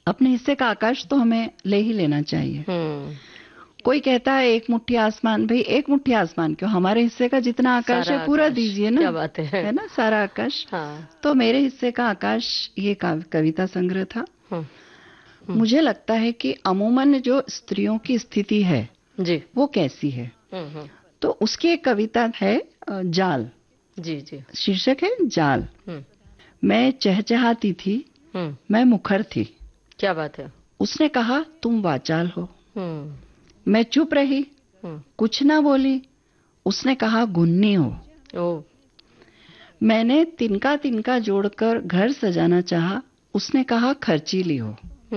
अपने हिस्से का आकाश तो हमें ले ही लेना चाहिए। कोई कहता है एक मुट्ठी आसमान, भाई एक मुट्ठी आसमान क्यों, हमारे हिस्से का जितना आकाश है पूरा दीजिए ना। क्या बात है ना, सारा आकाश। हाँ। तो मेरे हिस्से का आकाश ये कविता संग्रह था। मुझे लगता है कि अमूमन जो स्त्रियों की स्थिति है जी, वो कैसी है, तो उसकी एक कविता है जाल। जी जी। शीर्षक है जाल। मैं चहचहाती थी, मैं मुखर थी। क्या बात है। उसने कहा तुम वाचाल हो। मैं चुप रही, कुछ ना बोली। उसने कहा गुन्नी हो। मैंने तिनका तिनका जोड़कर घर सजाना चाहा। उसने कहा खर्चीली हो।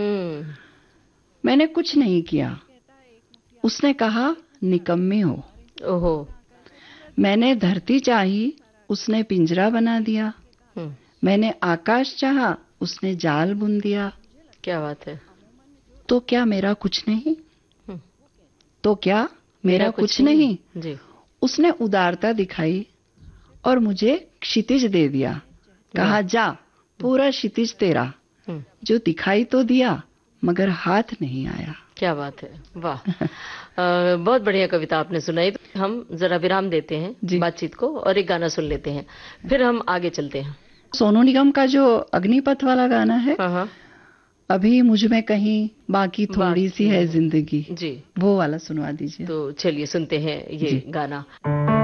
मैंने कुछ नहीं किया। उसने कहा निकम्मी हो। ओहो। मैंने धरती चाही, उसने पिंजरा बना दिया। मैंने आकाश चाहा, उसने जाल बुन दिया। क्या बात है। तो क्या मेरा कुछ नहीं? तो क्या मेरा कुछ नहीं? जी। उसने उदारता दिखाई और मुझे क्षितिज दे दिया। कहा जा, पूरा क्षितिज तेरा। जो दिखाई तो दिया मगर हाथ नहीं आया। क्या बात है, वाह। बहुत बढ़िया कविता आपने सुनाई। हम जरा विराम देते हैं बातचीत को और एक गाना सुन लेते हैं, फिर हम आगे चलते हैं। सोनू निगम का जो अग्निपथ वाला गाना है, अभी मुझ में कहीं बाकी थोड़ी सी है जिंदगी, जी, वो वाला सुनवा दीजिए। तो चलिए सुनते हैं ये गाना।